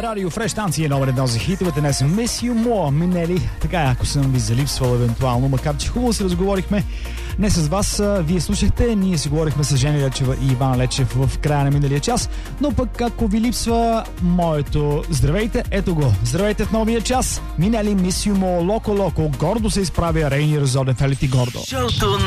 радио Фреш станция номер 1 за хитовете. Днес Miss You More. Минели. Така, ако съм ви залипсвал евентуално, макар че хубаво си разговорихме не с вас. Вие слушахте, ние си говорихме с Жени Лечева и Иван Лечев в края на миналия час. Но пък ако ви липсва моето здравейте, ето го. Здравейте в новия час. Минели Miss You More, Локо Локо. Гордо се изправя Рейни Разоден Фелити гордо. Шоуто